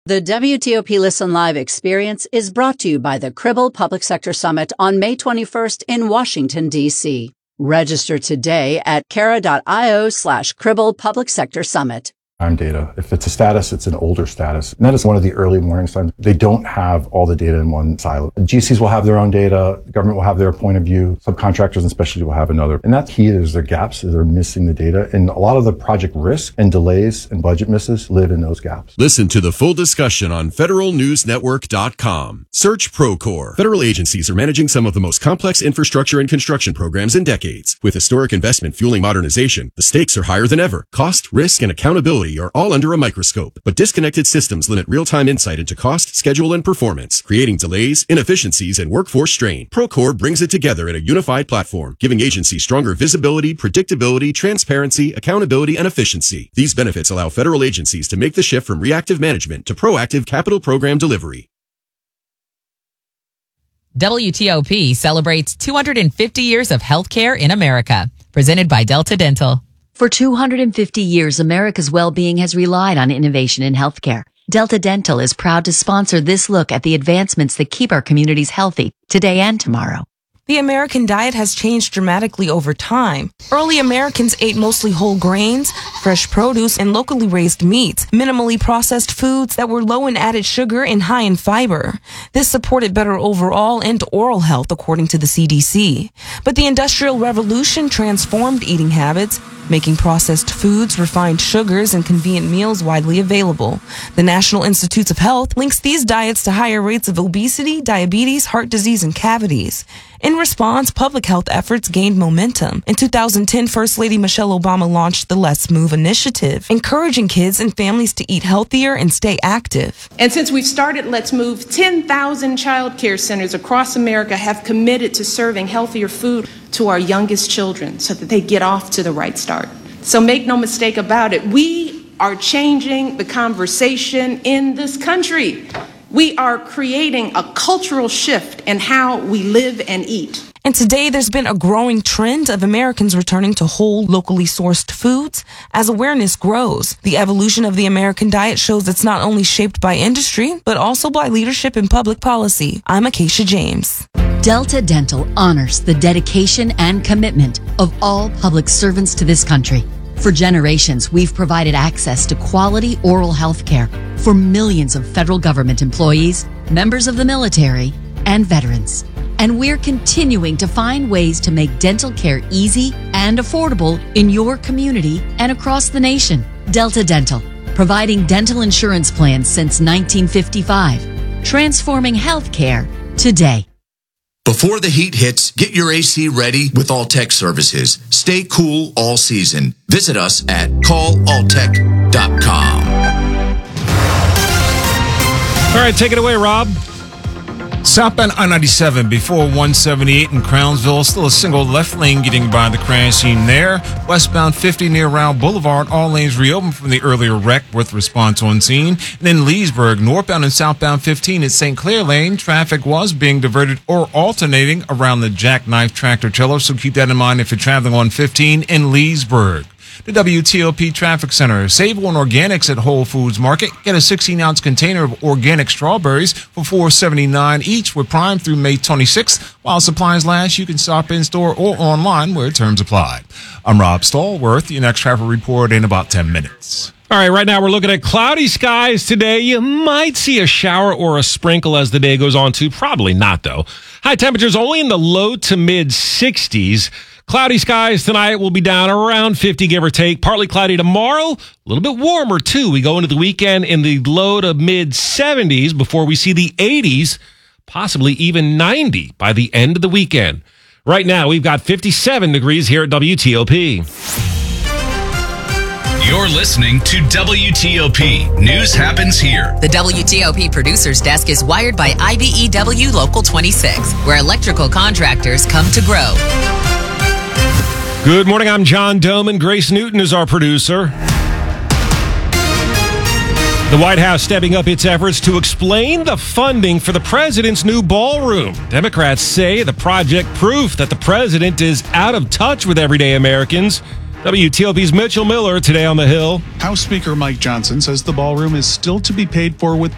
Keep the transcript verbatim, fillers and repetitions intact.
The W T O P Listen Live experience is brought to you by the Cribble Public Sector Summit on May twenty-first in Washington, D C Register today at cara.io slash Cribble Public Sector Summit. Time data. If it's a status, it's an older status. And that is one of the early warning signs. They don't have all the data in one silo. G Cs will have their own data. The government will have their point of view. Subcontractors and specialty will have another. And that's key. Is there gaps? Is there missing the data? And a lot of the project risk and delays and budget misses live in those gaps. Listen to the full discussion on federal news network dot com. Search Procore. Federal agencies are managing some of the most complex infrastructure and construction programs in decades. With historic investment fueling modernization, the stakes are higher than ever. Cost, risk, and accountability are all under a microscope, but disconnected systems limit real-time insight into cost, schedule, and performance, creating delays, inefficiencies, and workforce strain. Procore brings it together in a unified platform, giving agencies stronger visibility, predictability, transparency, accountability, and efficiency. These benefits allow federal agencies to make the shift from reactive management to proactive capital program delivery. W T O P celebrates two hundred fifty years of healthcare in America, presented by Delta Dental. For two hundred fifty years, America's well-being has relied on innovation in healthcare. Delta Dental is proud to sponsor this look at the advancements that keep our communities healthy today and tomorrow. The American diet has changed dramatically over time. Early Americans ate mostly whole grains, fresh produce, and locally raised meats, minimally processed foods that were low in added sugar and high in fiber. This supported better overall and oral health, according to the C D C. But the Industrial Revolution transformed eating habits, making processed foods, refined sugars, and convenient meals widely available. The National Institutes of Health links these diets to higher rates of obesity, diabetes, heart disease, and cavities. In response, public health efforts gained momentum. In two thousand ten, First Lady Michelle Obama launched the Let's Move initiative, encouraging kids and families to eat healthier and stay active. And since we've started Let's Move, ten thousand child care centers across America have committed to serving healthier food to our youngest children so that they get off to the right start. So make no mistake about it, we are changing the conversation in this country. We are creating a cultural shift in how we live and eat. And today there's been a growing trend of Americans returning to whole, locally sourced foods. As awareness grows, the evolution of the American diet shows it's not only shaped by industry, but also by leadership and public policy. I'm Acacia James. Delta Dental honors the dedication and commitment of all public servants to this country. For generations, we've provided access to quality oral health care for millions of federal government employees, members of the military, and veterans. And we're continuing to find ways to make dental care easy and affordable in your community and across the nation. Delta Dental, providing dental insurance plans since nineteen fifty-five, transforming healthcare today. Before the heat hits, get your A C ready with Alltech Services. Stay cool all season. Visit us at call alltech dot com. All right, take it away, Rob. Southbound I ninety-seven before one seventy-eight in Crownsville. Still a single left lane getting by the crash scene there. Westbound fifty near Round Boulevard. All lanes reopened from the earlier wreck with response on scene. And then Leesburg, northbound and southbound fifteen at Saint Clair Lane. Traffic was being diverted or alternating around the Jackknife Tractor Trailer. So keep that in mind if you're traveling on fifteen in Leesburg. The W T O P Traffic Center. Save on organics at Whole Foods Market. Get a sixteen ounce container of organic strawberries for four dollars and seventy-nine cents each with Prime through May twenty-sixth. While supplies last, you can shop in-store or online where terms apply. I'm Rob Stallworth. Your next traffic report in about ten minutes. All right, right now we're looking at cloudy skies today. You might see a shower or a sprinkle as the day goes on, too. Probably not, though. High temperatures only in the low to mid sixties. Cloudy skies tonight will be down around fifty, give or take. Partly cloudy tomorrow. A little bit warmer, too. We go into the weekend in the low to mid seventies before we see the eighties, possibly even ninety by the end of the weekend. Right now, we've got fifty-seven degrees here at W T O P. You're listening to W T O P. News happens here. The W T O P Producers Desk is wired by I B E W Local twenty-six, where electrical contractors come to grow. Good morning, I'm John Doman. Grace Newton is our producer. The White House stepping up its efforts to explain the funding for the president's new ballroom. Democrats say the project proof that the president is out of touch with everyday Americans. W T O P's Mitchell Miller today on the Hill. House Speaker Mike Johnson says the ballroom is still to be paid for with